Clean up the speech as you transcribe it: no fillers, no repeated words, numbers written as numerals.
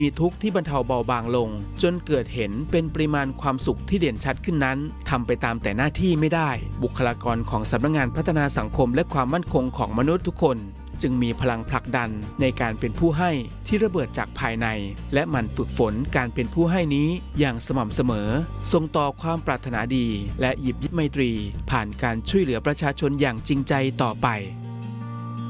มีทุกข์ที่บรรเทาเบาบางลงจนเกิดเห็นเป็นปริมาณความสุขที่เด่นชัดขึ้นนั้นทำไปตามแต่หน้าที่ไม่ได้บุคลากรของสำนักงานพัฒนาสังคมและความมั่นคงของมนุษย์ทุกคนจึงมีพลังผลักดันในการเป็นผู้ให้ที่ระเบิดจากภายในและหมั่นฝึกฝนการเป็นผู้ให้นี้อย่างสม่ำเสมอส่งต่อความปรารถนาดีและหยิบยื่นไมตรีผ่านการช่วยเหลือประชาชนอย่างจริงใจต่อไป